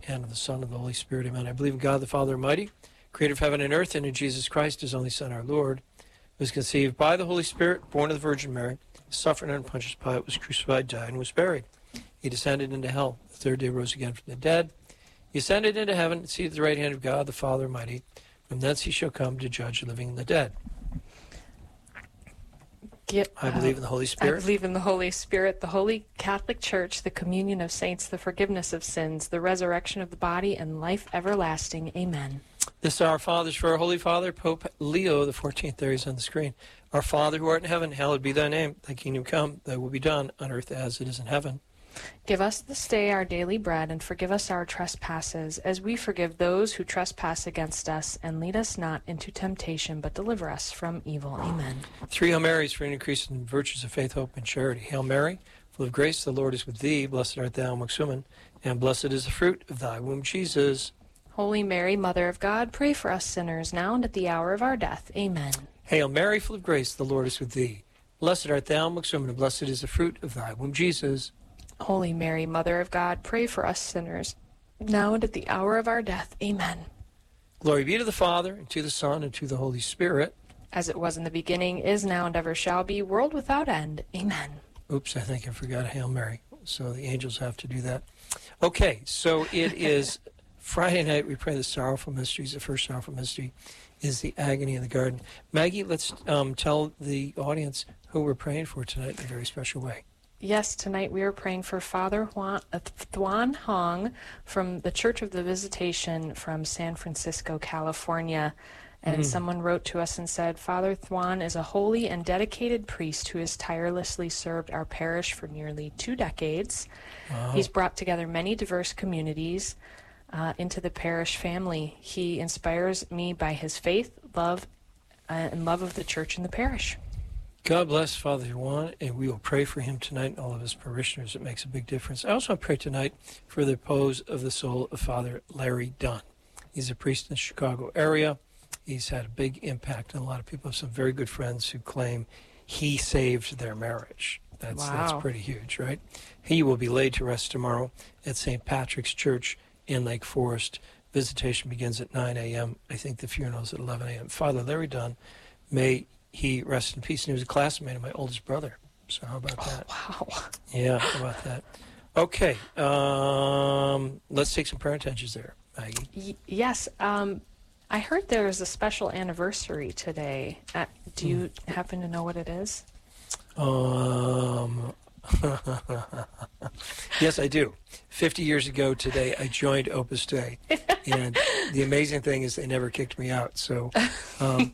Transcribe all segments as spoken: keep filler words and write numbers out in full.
and of the Son, and of the Holy Spirit. Amen. I believe in God, the Father Almighty, creator of heaven and earth, and in Jesus Christ, his only Son, our Lord, who was conceived by the Holy Spirit, born of the Virgin Mary, suffered under Pontius Pilate, was crucified, died, and was buried. He descended into hell. The third day rose again from the dead. He ascended into heaven, and seated at the right hand of God, the Father Almighty. From thence he shall come to judge the living and the dead. Get, I believe in the Holy Spirit. I believe in the Holy Spirit, the Holy Catholic Church, the communion of saints, the forgiveness of sins, the resurrection of the body, and life everlasting. Amen. This Our Father's for our Holy Father, Pope Leo the fourteenth. There he is on the screen. Our Father who art in heaven, hallowed be thy name. Thy kingdom come, thy will be done, on earth as it is in heaven. Give us this day our daily bread, and forgive us our trespasses, as we forgive those who trespass against us. And lead us not into temptation, but deliver us from evil. Amen. Three Hail Marys for an increase in virtues of faith, hope, and charity. Hail Mary, full of grace, the Lord is with thee. Blessed art thou amongst women, and blessed is the fruit of thy womb, Jesus. Holy Mary, Mother of God, pray for us sinners, now and at the hour of our death. Amen. Hail Mary, full of grace, the Lord is with thee. Blessed art thou amongst women, and blessed is the fruit of thy womb, Jesus. Holy Mary, Mother of God, pray for us sinners, now and at the hour of our death. Amen. Glory be to the Father, and to the Son, and to the Holy Spirit. As it was in the beginning, is now, and ever shall be, world without end. Amen. Oops, I think I forgot a Hail Mary, so the angels have to do that. Okay, so it is Friday night. We pray the sorrowful mysteries. The first sorrowful mystery is the agony in the garden. Maggie, let's um, tell the audience who we're praying for tonight in a very special way. Yes, tonight we are praying for Father Juan, uh, Thuan Hong from the Church of the Visitation from San Francisco, California. And mm. someone wrote to us and said, Father Thuan is a holy and dedicated priest who has tirelessly served our parish for nearly two decades. Wow. He's brought together many diverse communities uh, into the parish family. He inspires me by his faith, love, uh, and love of the church and the parish. God bless Father Juan, and we will pray for him tonight and all of his parishioners. It makes a big difference. I also want to pray tonight for the repose of the soul of Father Larry Dunn. He's a priest in the Chicago area. He's had a big impact on a lot of people. I have some very good friends who claim he saved their marriage. That's, wow. that's pretty huge, right? He will be laid to rest tomorrow at Saint Patrick's Church in Lake Forest. Visitation begins at nine a.m. I think the funeral is at eleven a.m. Father Larry Dunn, may he rest in peace. And he was a classmate of my oldest brother. So how about that? Oh, wow. Yeah, how about that? Okay, um, let's take some prayer intentions there, Maggie. Y- yes, um, I heard there is a special anniversary today. Uh, do you mm. happen to know what it is? Um, yes, I do. Fifty years ago today, I joined Opus Dei, and the amazing thing is they never kicked me out. So, um,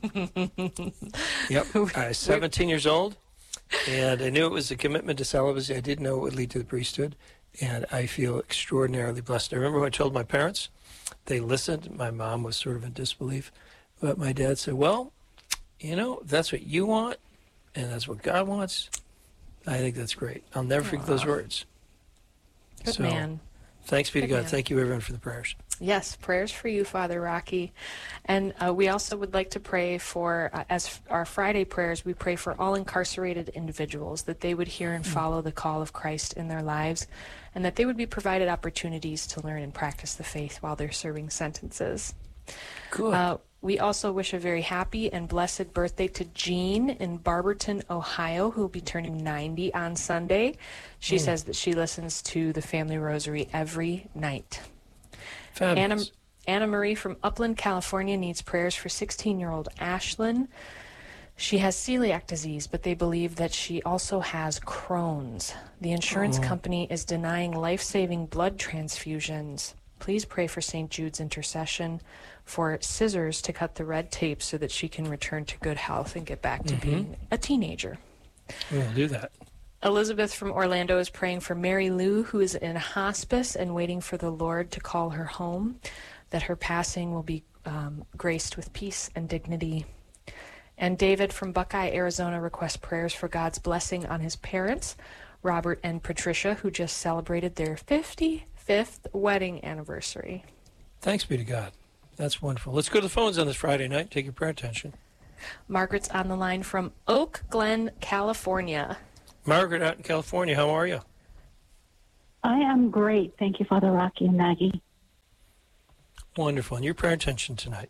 yep, I was seventeen years old, and I knew it was a commitment to celibacy. I didn't know it would lead to the priesthood, and I feel extraordinarily blessed. I remember when I told my parents, they listened. My mom was sort of in disbelief, but my dad said, well, you know, if that's what you want, and that's what God wants, I think that's great. I'll never forget those words. Good so, man. Thanks be Good to God. man. Thank you, everyone, for the prayers. Yes, prayers for you, Father Rocky. And uh, we also would like to pray for, uh, as f- our Friday prayers, we pray for all incarcerated individuals, that they would hear and follow the call of Christ in their lives, and that they would be provided opportunities to learn and practice the faith while they're serving sentences. Good. Uh, we also wish a very happy and blessed birthday to Jean in Barberton, Ohio, who will be turning ninety on Sunday. She mm. says that she listens to the Family Rosary every night. Fabulous. Anna, Anna Marie from Upland, California needs prayers for sixteen-year-old Ashlyn. She has celiac disease, but they believe that she also has Crohn's. The insurance oh. company is denying life-saving blood transfusions. Please pray for Saint Jude's intercession for scissors to cut the red tape so that she can return to good health and get back to mm-hmm. being a teenager. We'll do that. Elizabeth from Orlando is praying for Mary Lou, who is in hospice and waiting for the Lord to call her home, that her passing will be um, graced with peace and dignity. And David from Buckeye, Arizona requests prayers for God's blessing on his parents, Robert and Patricia, who just celebrated their fifty-fifth wedding anniversary. Thanks be to God. That's wonderful. Let's go to the phones on this Friday night. Take your prayer attention. Margaret's on the line from Oak Glen, California. Margaret out in California, how are you? I am great. Thank you, Father Rocky and Maggie. Wonderful. And your prayer intention tonight?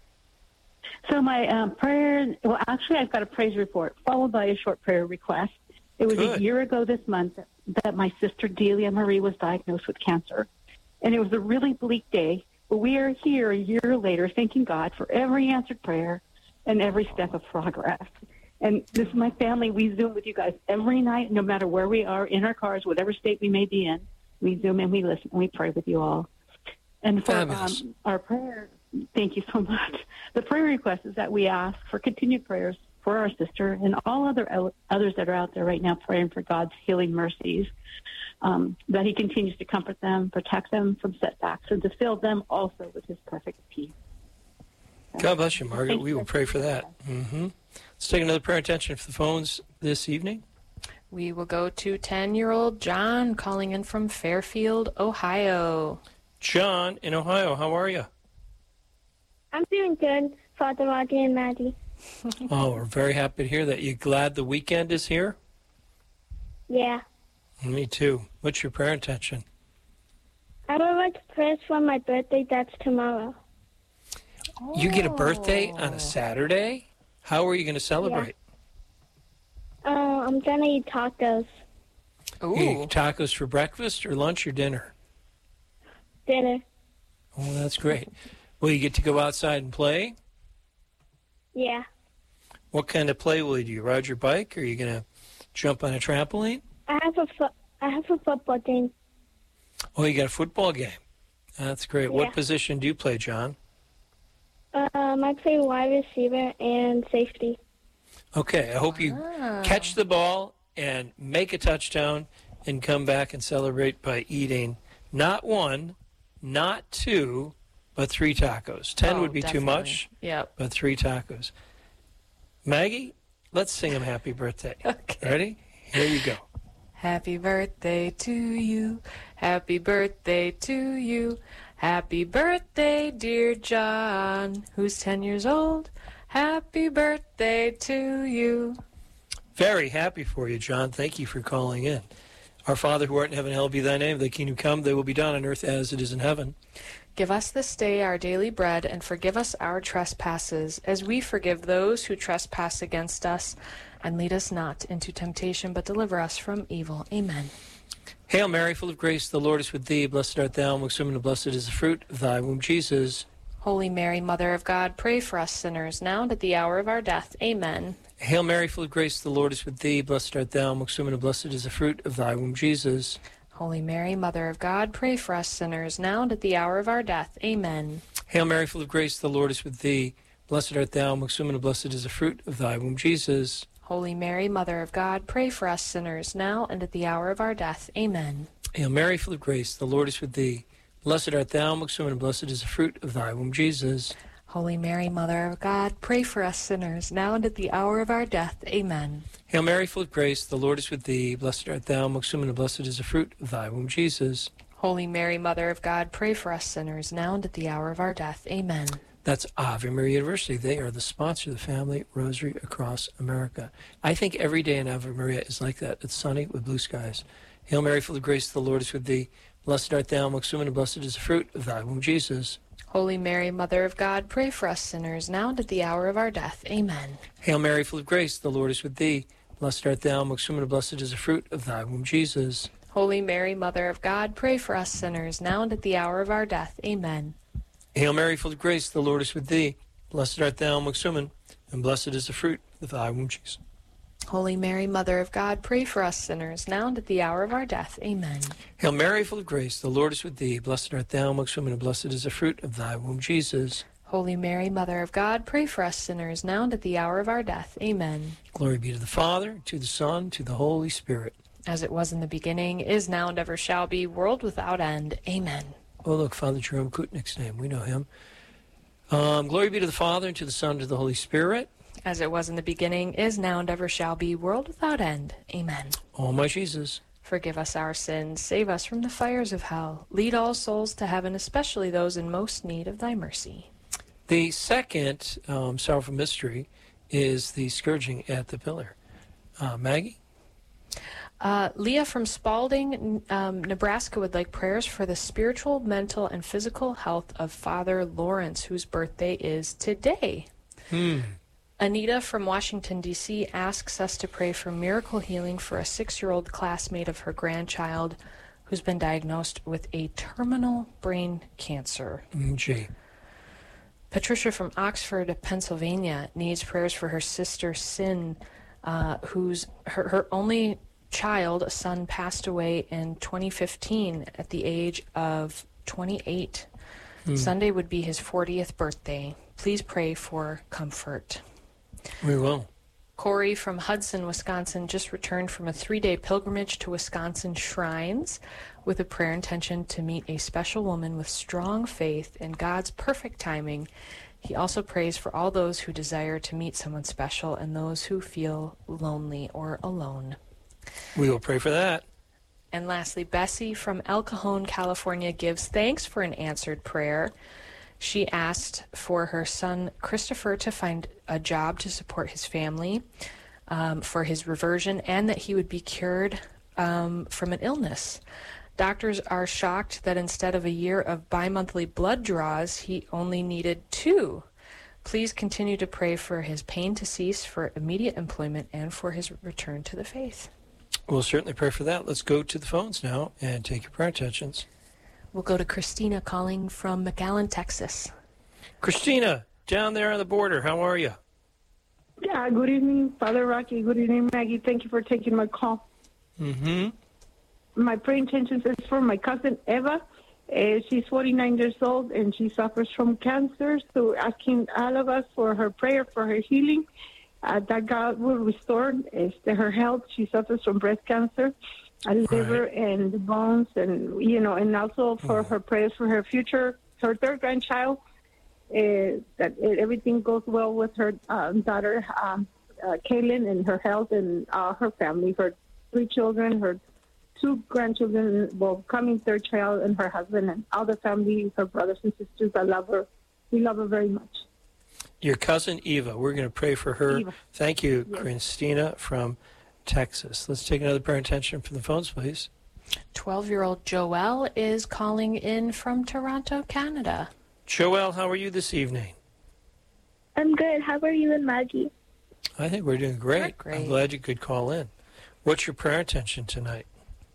So my um, prayer, well, actually, I've got a praise report followed by a short prayer request. It was Good. a year ago this month that my sister Delia Marie was diagnosed with cancer. And it was a really bleak day. But we are here a year later thanking God for every answered prayer and every step of progress. And this is my family. We Zoom with you guys every night, no matter where we are, in our cars, whatever state we may be in. We Zoom and we listen and we pray with you all. And for um, our prayer, thank you so much. The prayer request is that we ask for continued prayers for our sister and all other others that are out there right now praying for God's healing mercies, um, that he continues to comfort them, protect them from setbacks, and to fill them also with his perfect peace. God bless you, Margaret. Thank we you. will pray for that. Mm-hmm. Let's take another prayer intention for the phones this evening. We will go to ten-year-old John calling in from Fairfield, Ohio. John in Ohio, how are you? I'm doing good, Father Roger and Maddie. Oh, we're very happy to hear that. You glad the weekend is here? Yeah. Me too. What's your prayer intention? I would like to pray for my birthday. That's tomorrow. You get a birthday on a Saturday? How are you going to celebrate? Uh, I'm going to eat tacos. You eat tacos for breakfast or lunch or dinner? Dinner. Oh, that's great. Will you get to go outside and play? Yeah. What kind of play will you do? You ride your bike or are you going to jump on a trampoline? I have a fo- I have a football game. Oh, you got a football game. That's great. Yeah. What position do you play, John? Um, I play wide receiver and safety. Okay, I hope you Wow. catch the ball and make a touchdown and come back and celebrate by eating not one, not two, but three tacos. Ten Oh, would be too definitely. much, Yep. but three tacos. Maggie, let's sing him happy birthday. Okay. Ready? Here you go. Happy birthday to you. Happy birthday to you. Happy birthday, dear John, who's ten years old. Happy birthday to you. Very happy for you, John. Thank you for calling in. Our Father who art in heaven, hallowed be thy name. Thy kingdom come, thy will be done on earth as it is in heaven. Give us this day our daily bread, and forgive us our trespasses, as we forgive those who trespass against us. And lead us not into temptation, but deliver us from evil. Amen. Hail Mary, full of grace, the Lord is with thee. Blessed art thou amongst women, and blessed is the fruit of thy womb, Jesus. Holy Mary, Mother of God, pray for us sinners, now and at the hour of our death. Amen. Hail Mary, full of grace, the Lord is with thee. Blessed art thou amongst women, and blessed is the fruit of thy womb, Jesus. Holy Mary, Mother of God, pray for us sinners, now and at the hour of our death. Amen. Hail Mary, full of grace, the Lord is with thee. Blessed art thou amongst women, and blessed is the fruit of thy womb, Jesus. Holy Mary, Mother of God, pray for us sinners, now and at the hour of our death. Amen. Hail Mary, full of grace, the Lord is with thee. Blessed art thou amongst women, and blessed is the fruit of thy womb, Jesus. Holy Mary, Mother of God, pray for us sinners, now and at the hour of our death. Amen. Hail Mary, full of grace, the Lord is with thee. Blessed art thou amongst women, and blessed is the fruit of thy womb, Jesus. Holy Mary, Mother of God, pray for us sinners, now and at the hour of our death. Amen. That's Ave Maria University. They are the sponsor of the Family Rosary across America. I think every day in Ave Maria is like that. It's sunny with blue skies. Hail Mary, full of grace, the Lord is with thee. Blessed art thou amongst women, and blessed is the fruit of thy womb, Jesus. Holy Mary, Mother of God, pray for us sinners, now and at the hour of our death. Amen. Hail Mary, full of grace, the Lord is with thee. Blessed art thou amongst women, and blessed is the fruit of thy womb, Jesus. Holy Mary, Mother of God, pray for us sinners, now and at the hour of our death. Amen. Hail Mary, full of grace, the Lord is with thee. Blessed art thou amongst women, and blessed is the fruit of thy womb, Jesus. Holy Mary, Mother of God, pray for us sinners, now and at the hour of our death. Amen. Hail Mary, full of grace, the Lord is with thee. Blessed art thou amongst women, and blessed is the fruit of thy womb, Jesus. Holy Mary, Mother of God, pray for us sinners, now and at the hour of our death. Amen. Glory be to the Father, to the Son, to the Holy Spirit. As it was in the beginning, is now, and ever shall be, world without end. Amen. Oh, look, Father Jerome Kutnick's name. We know him. Um, glory be to the Father, and to the Son, and to the Holy Spirit. As it was in the beginning, is now, and ever shall be, world without end. Amen. Oh, my Jesus. Forgive us our sins, save us from the fires of hell. Lead all souls to heaven, especially those in most need of thy mercy. The second um, sorrowful mystery is the scourging at the pillar. Uh, Maggie? Uh, Leah from Spalding, um, Nebraska would like prayers for the spiritual, mental, and physical health of Father Lawrence, whose birthday is today. Hmm. Anita from Washington, D C asks us to pray for miracle healing for a six-year-old classmate of her grandchild who's been diagnosed with a terminal brain cancer. Gee. Patricia from Oxford, Pennsylvania needs prayers for her sister Sin, uh, who's her, her only child, a son, passed away in twenty fifteen at the age of twenty-eight. Hmm. Sunday would be his fortieth birthday. Please pray for comfort. We will. Corey from Hudson, Wisconsin, just returned from a three-day pilgrimage to Wisconsin shrines with a prayer intention to meet a special woman with strong faith in God's perfect timing. He also prays for all those who desire to meet someone special and those who feel lonely or alone. We will pray for that. And lastly, Bessie from El Cajon, California, gives thanks for an answered prayer. She asked for her son Christopher to find a job to support his family, um, for his reversion, and that he would be cured um, from an illness. Doctors are shocked that instead of a year of bi-monthly blood draws, he only needed two. Please continue to pray for his pain to cease, for immediate employment, and for his return to the faith. We'll certainly pray for that. Let's go to the phones now and take your prayer intentions. We'll go to Christina calling from McAllen, Texas. Christina, down there on the border, how are you? Yeah, good evening, Father Rocky. Good evening, Maggie. Thank you for taking my call. Mm-hmm. My prayer intentions is for my cousin Eva. Uh, she's forty-nine years old, and she suffers from cancer. So asking all of us for her prayer, for her healing, uh, that God will restore uh, her health. She suffers from breast cancer, a liver, right, and the bones, and, you know, and also for mm. her prayers for her future, her third grandchild, uh, that everything goes well with her um, daughter, um, uh, Kaylin, and her health, and uh, her family, her three children, her two grandchildren, well, coming third child, and her husband, and all the family, her brothers and sisters. I love her. We love her very much. Your cousin Eva, we're going to pray for her. Eva. Thank you, Yes. Christina from Texas. Let's take another prayer intention from the phones, please. twelve-year-old Joelle is calling in from Toronto, Canada. Joelle, how are you this evening? I'm good. How are you and Maggie? I think we're doing great. We're great. I'm glad you could call in. What's your prayer intention tonight?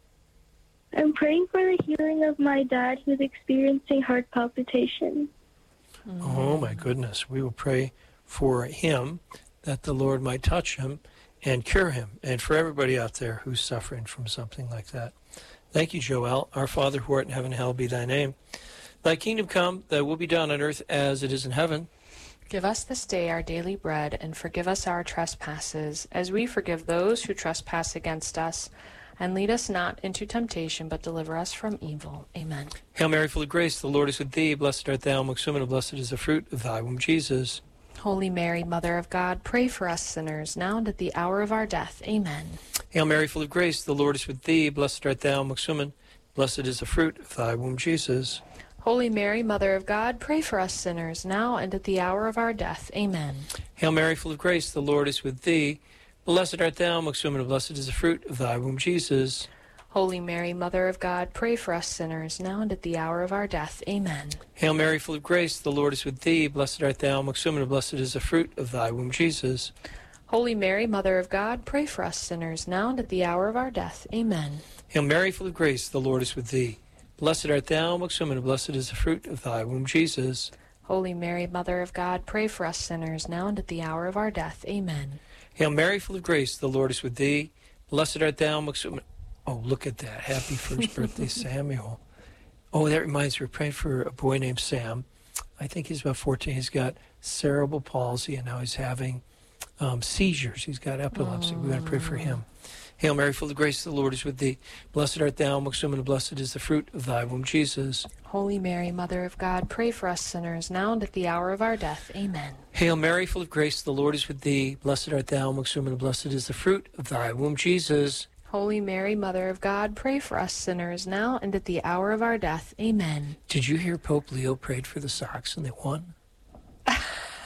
I'm praying for the healing of my dad who's experiencing heart palpitation. Mm. Oh, my goodness. We will pray for him, that the Lord might touch him and cure him, and for everybody out there who's suffering from something like that. Thank you, Joel. Our Father who art in heaven, hallowed be thy name. Thy kingdom come, thy will be done on earth as it is in heaven. Give us this day our daily bread, and forgive us our trespasses, as we forgive those who trespass against us. And lead us not into temptation, but deliver us from evil. Amen. Hail Mary, full of grace, the Lord is with thee. Blessed art thou amongst women, and blessed is the fruit of thy womb, Jesus. Holy Mary, Mother of God, pray for us sinners, now and at the hour of our death. Amen. Hail Mary, full of grace, the Lord is with thee. Blessed art thou amongst women, blessed is the fruit of thy womb, Jesus. Holy Mary, Mother of God, pray for us sinners, now and at the hour of our death. Amen. Hail Mary, full of grace, the Lord is with thee. Blessed art thou amongst women, and blessed is the fruit of thy womb, Jesus. Holy Mary, Mother of God, pray for us sinners, now and at the hour of our death. Amen. Hail Mary, full of grace, the Lord is with thee. Blessed art thou amongst women, and blessed is the fruit of thy womb, Jesus. Holy Mary, Mother of God, pray for us sinners, now and at the hour of our death. Amen. Hail Mary, full of grace, the Lord is with thee. Blessed art thou amongst women, and blessed is the fruit of thy womb, Jesus. Holy Mary, Mother of God, pray for us sinners, now and at the hour of our death. Amen. Hail Mary, full of grace, the Lord is with thee. Blessed art thou amongst women. Oh, look at that. Happy first birthday, Samuel. Oh, that reminds me, we're praying for a boy named Sam. I think he's about fourteen. He's got cerebral palsy, and now he's having um, seizures. He's got epilepsy. We're going to pray for him. Hail Mary, full of grace, the Lord is with thee. Blessed art thou amongst women, and blessed is the fruit of thy womb, Jesus. Holy Mary, Mother of God, pray for us sinners, now and at the hour of our death. Amen. Hail Mary, full of grace, the Lord is with thee. Blessed art thou amongst women, and blessed is the fruit of thy womb, Jesus. Holy Mary, Mother of God, pray for us sinners, now and at the hour of our death. Amen. Did you hear Pope Leo prayed for the Sox and they won?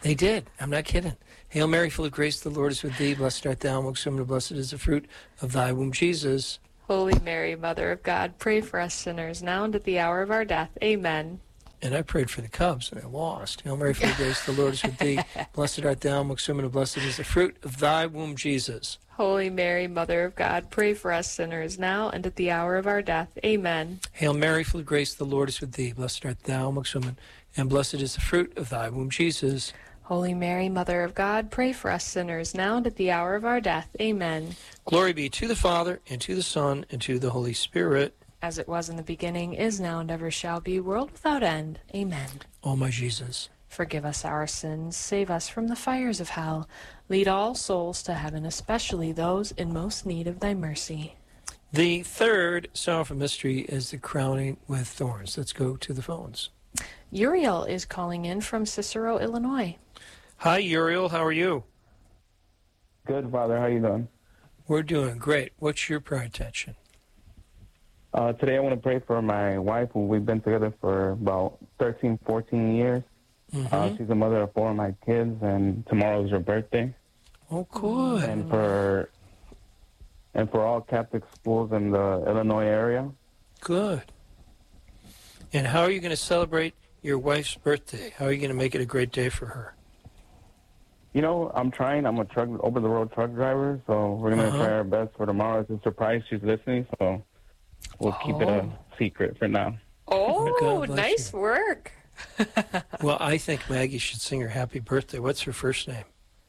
They did. I'm not kidding. Hail Mary, full of grace, the Lord is with thee. Blessed art thou amongst women, and blessed is the fruit of thy womb, Jesus. Holy Mary, Mother of God, pray for us sinners, now and at the hour of our death. Amen. And I prayed for the Cubs, and I lost. Hail Mary, full of grace, the Lord is with thee. Blessed art thou amongst women, and blessed is the fruit of thy womb, Jesus. Holy Mary, Mother of God, pray for us sinners, now and at the hour of our death. Amen. Hail Mary, full of grace, the Lord is with thee. Blessed art thou amongst women, and blessed is the fruit of thy womb, Jesus. Holy Mary, Mother of God, pray for us sinners, now and at the hour of our death. Amen. Glory be to the Father, and to the Son, and to the Holy Spirit. As it was in the beginning, is now, and ever shall be, world without end. Amen. O my Jesus, forgive us our sins, save us from the fires of hell, lead all souls to heaven, especially those in most need of thy mercy. The third sorrowful mystery is the crowning with thorns. Let's go to the phones. Uriel is calling in from Cicero, Illinois. Hi, Uriel. How are you? Good, Father. How are you doing? We're doing great. What's your prayer intention? Uh, today I want to pray for my wife, who we've been together for about thirteen, fourteen years. Mm-hmm. Uh, she's the mother of four of my kids, and tomorrow is her birthday. Oh, good. And for and for all Catholic schools in the Illinois area. Good. And how are you going to celebrate your wife's birthday? How are you going to make it a great day for her? You know, I'm trying. I'm a truck over-the-road truck driver, so we're going to uh-huh. try our best for tomorrow. It's a surprise she's listening, so we'll oh. keep it a secret for now. Oh, nice you. work. Well, I think Maggie should sing her happy birthday. What's her first name?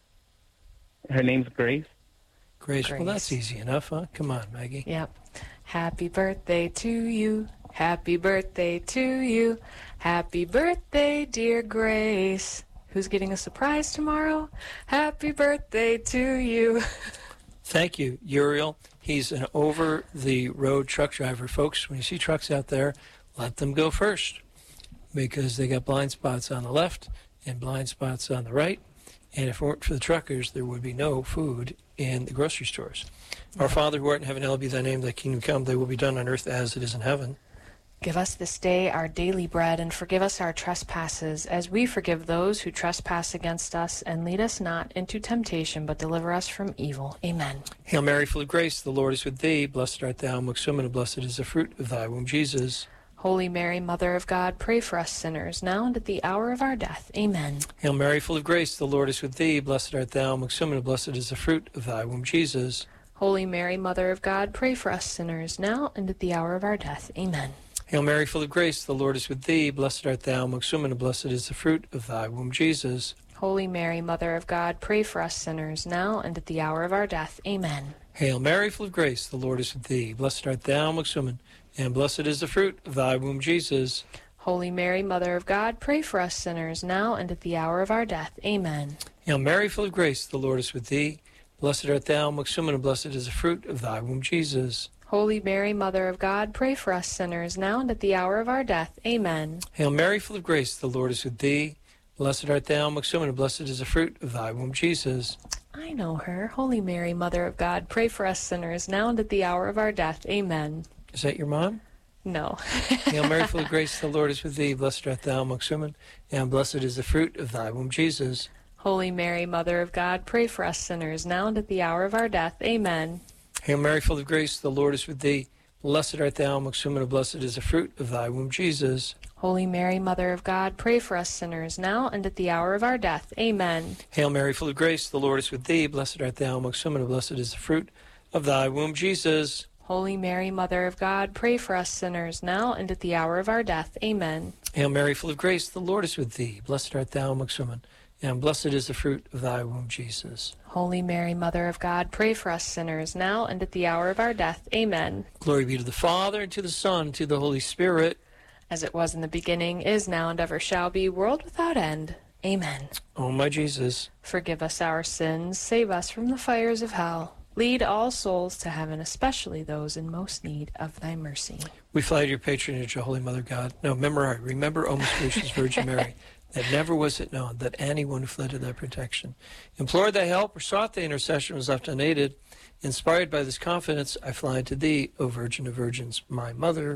Her name's Grace. Grace. Grace. Well, that's easy enough, huh? Come on, Maggie. Yep. Happy birthday to you. Happy birthday to you. Happy birthday, dear Grace. Who's getting a surprise tomorrow? Happy birthday to you. Thank you, Uriel. He's an over-the-road truck driver. Folks, when you see trucks out there, let them go first, because they got blind spots on the left and blind spots on the right. And if it weren't for the truckers, there would be no food in the grocery stores. Our Father who art in heaven, hallowed be thy name. Thy kingdom come, thy will be done on earth as it is in heaven. Give us this day our daily bread, and forgive us our trespasses, as we forgive those who trespass against us. And lead us not into temptation, but deliver us from evil. Amen. Hail Mary, full of grace, the Lord is with thee. Blessed art thou amongst women, and blessed is the fruit of thy womb, Jesus. Holy Mary, Mother of God, pray for us sinners, now and at the hour of our death. Amen. Hail Mary, full of grace, the Lord is with thee. Blessed art thou amongst women, and blessed is the fruit of thy womb, Jesus. Holy Mary, Mother of God, pray for us sinners, now and at the hour of our death. Amen. Hail Mary, full of grace, the Lord is with thee. Blessed art thou amongst women, and blessed is the fruit of thy womb, Jesus. Holy Mary, Mother of God, pray for us sinners, now and at the hour of our death. Amen. Hail Mary, full of grace, the Lord is with thee. Blessed art thou amongst women, and blessed is the fruit of thy womb, Jesus. Holy Mary, Mother of God, pray for us sinners, now and at the hour of our death. Amen. Hail Mary, full of grace, the Lord is with thee. Blessed art thou amongst women, and blessed is the fruit of thy womb, Jesus. Holy Mary, Mother of God, pray for us sinners, now and at the hour of our death. Amen. Hail Mary, full of grace, the Lord is with thee. Blessed art thou amongst women, and blessed is the fruit of thy womb, Jesus. I know her. Holy Mary, Mother of God, pray for us sinners, now and at the hour of our death. Amen. Is that your mom? No. Hail Mary, full of grace, the Lord is with thee. Blessed art thou amongst women, and blessed is the fruit of thy womb, Jesus. Holy Mary, Mother of God, pray for us sinners, now and at the hour of our death. Amen. Hail Mary, full of grace, the Lord is with thee. Blessed art thou amongst women, and blessed is the fruit of thy womb, Jesus. Holy Mary, Mother of God, pray for us sinners, now and at the hour of our death. Amen. Hail Mary, full of grace, the Lord is with thee. Blessed art thou amongst women, and blessed is the fruit of thy womb, Jesus. Holy Mary, Mother of God, pray for us sinners, now and at the hour of our death. Amen. Hail Mary, full of grace, the Lord is with thee. Blessed art thou amongst women, and blessed is the fruit of thy womb, Jesus. Holy Mary, Mother of God, pray for us sinners, now and at the hour of our death. Amen. Glory be to the Father, and to the Son, and to the Holy Spirit. As it was in the beginning, is now, and ever shall be, world without end. Amen. O my Jesus, forgive us our sins, save us from the fires of hell. Lead all souls to heaven, especially those in most need of thy mercy. we fly to your patronage, O Holy Mother God. No, remember, remember, O most gracious Virgin Mary, that never was it known that anyone who fled to thy protection, implored thy help, or sought thy intercession was left unaided. Inspired by this confidence, I fly to thee, O Virgin of Virgins, my Mother.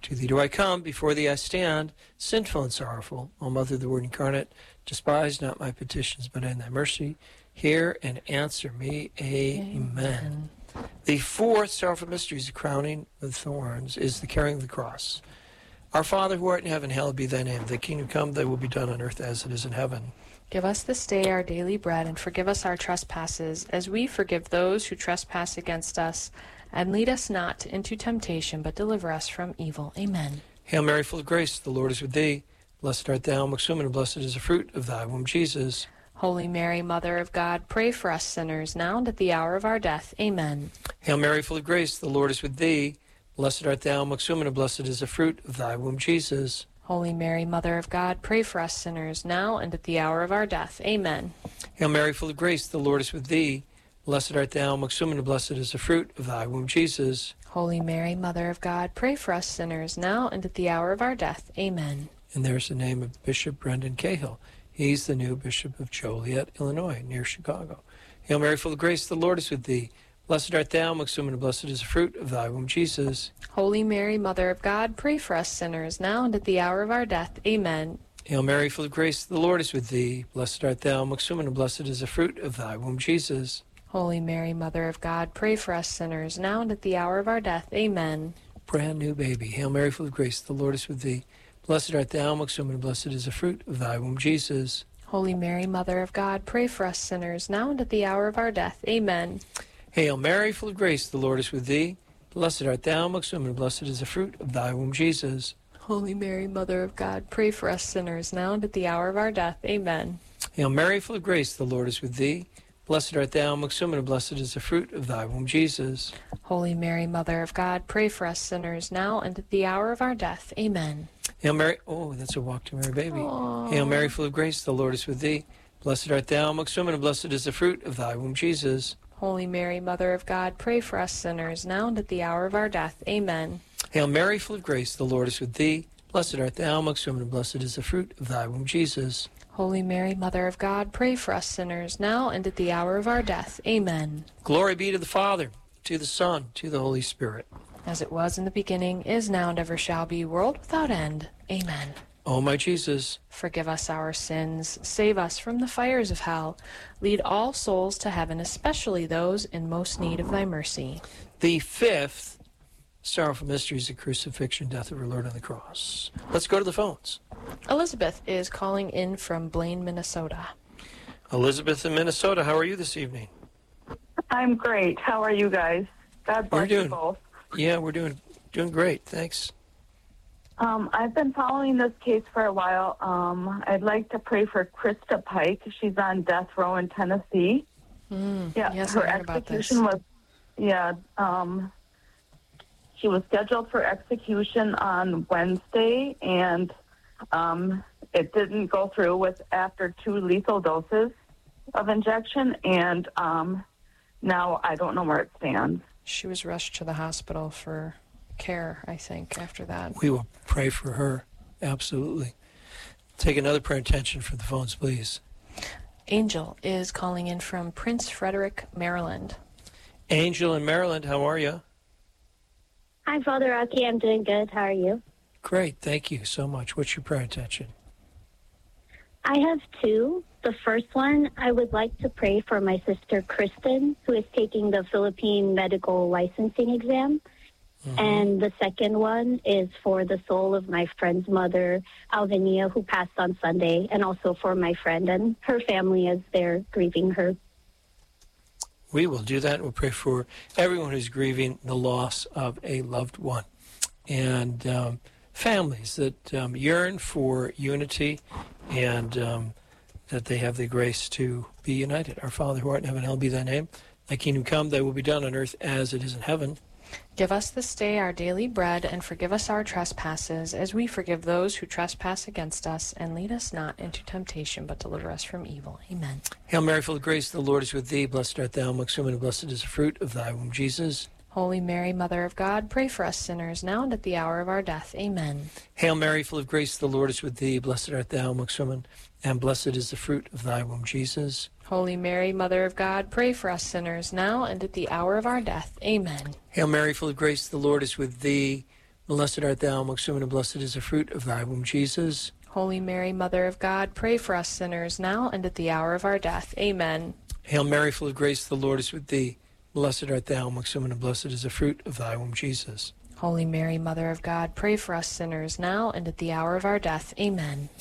To thee do I come, before thee I stand, sinful and sorrowful. O Mother of the Word incarnate, despise not my petitions, but in thy mercy hear and answer me. Amen. Amen. The fourth sorrowful mystery is the crowning with thorns, is the carrying of the cross. Our Father, who art in heaven, hallowed be thy name. Thy kingdom come, thy will be done on earth as it is in heaven. Give us this day our daily bread, and forgive us our trespasses, as we forgive those who trespass against us. And lead us not into temptation, but deliver us from evil. Amen. Hail Mary, full of grace, the Lord is with thee. Blessed art thou amongst women, and blessed is the fruit of thy womb, Jesus. Holy Mary, Mother of God, pray for us sinners, now and at the hour of our death. Amen. Hail Mary, full of grace, the Lord is with thee. Blessed art thou amongst women, and blessed is the fruit of thy womb, Jesus. Holy Mary, Mother of God, pray for us sinners, now and at the hour of our death. Amen. Hail Mary, full of grace, the Lord is with thee. Blessed art thou amongst women, and blessed is the fruit of thy womb, Jesus. Holy Mary, Mother of God, pray for us sinners, now and at the hour of our death. Amen. And there's the name of Bishop Brendan Cahill. He's the new Bishop of Joliet, Illinois, near Chicago. Hail Mary, full of grace, the Lord is with thee. Blessed art thou amongst women, and blessed is the fruit of thy womb, Jesus. Holy Mary, Mother of God, pray for us sinners, now and at the hour of our death. Amen. Hail Mary, full of grace, the Lord is with thee. Blessed art thou amongst women, and blessed is the fruit of thy womb, Jesus. Holy Mary, Mother of God, pray for us sinners, now and at the hour of our death. Amen. Brand new baby. Hail Mary, full of grace, the Lord is with thee. Blessed art thou amongst women, and blessed is the fruit of thy womb, Jesus. Holy Mary, Mother of God, pray for us sinners, now and at the hour of our death. Amen. Hail Mary, full of grace, the Lord is with thee. Blessed art thou amongst women, and blessed is the fruit of thy womb, Jesus. Holy Mary, Mother of God, pray for us sinners, now and at the hour of our death. Amen. Hail Mary, full of grace, the Lord is with thee. Blessed art thou amongst women, and blessed is the fruit of thy womb, Jesus. Holy Mary, Mother of God, pray for us sinners, now and at the hour of our death. Amen. Hail Mary, oh, that's a walk to Mary baby. Aww. Hail Mary, full of grace, the Lord is with thee. Blessed art thou amongst women, and blessed is the fruit of thy womb, Jesus. Holy Mary, Mother of God, pray for us sinners, now and at the hour of our death. Amen. Hail Mary, full of grace, the Lord is with thee. Blessed art thou amongst women, and blessed is the fruit of thy womb, Jesus. Holy Mary, Mother of God, pray for us sinners, now and at the hour of our death. Amen. Glory be to the Father, to the Son, to the Holy Spirit. As it was in the beginning, is now, and ever shall be, world without end. Amen. O my Jesus, forgive us our sins, save us from the fires of hell, lead all souls to heaven, especially those in most need of thy mercy. The fifth sorrowful mystery is the crucifixion, death of our Lord on the cross. Let's go to the phones. Elizabeth is calling in from Blaine, Minnesota. Elizabeth in Minnesota, how are you this evening? I'm great. How are you guys? God bless we're doing, you both. Yeah, we're doing doing great. Thanks. Um, I've been following this case for a while. Um, I'd like to pray for Krista Pike. She's on death row in Tennessee. Mm, yeah, yes, her I heard about this. execution was. Yeah, um, she was scheduled for execution on Wednesday, and um, it didn't go through with after two lethal doses of injection, and um, now I don't know where it stands. She was rushed to the hospital for care, I think, after that. We will pray for her, absolutely. Take another prayer intention for the phones, please. Angel is calling in from Prince Frederick, Maryland. Angel in Maryland, how are you? Hi, Father Rocky. I'm doing good. How are you? Great, thank you so much. What's your prayer intention? I have two. The first one, I would like to pray for my sister Kristen, who is taking the Philippine medical licensing exam. Mm-hmm. And the second one is for the soul of my friend's mother, Alvinia, who passed on Sunday, and also for my friend and her family as they're grieving her. We will do that. We'll pray for everyone who's grieving the loss of a loved one, and um, families that um, yearn for unity, and um, that they have the grace to be united. Our Father who art in heaven, hallowed be thy name. Thy kingdom come, thy will be done on earth as it is in heaven. Give us this day our daily bread, and forgive us our trespasses, as we forgive those who trespass against us. And lead us not into temptation, but deliver us from evil. Amen. Hail Mary, full of grace, the Lord is with thee. Blessed art thou amongst women, and blessed is the fruit of thy womb, Jesus. Holy Mary, Mother of God, pray for us sinners, now and at the hour of our death. Amen. Hail Mary, full of grace, the Lord is with thee. Blessed art thou amongst women, and blessed is the fruit of thy womb, Jesus. Holy Mary, Mother of God, pray for us sinners, now and at the hour of our death. Amen. Hail Mary, full of grace, the Lord is with thee. Blessed art thou amongst women, and blessed is the fruit of thy womb, Jesus. Holy Mary, Mother of God, pray for us sinners now and at the hour of our death. Amen. Hail Mary, full of grace, the Lord is with thee. Blessed art thou amongst women, and blessed is the fruit of thy womb, Jesus. Holy Mary, Mother of God, pray for us sinners now and at the hour of our death. Amen.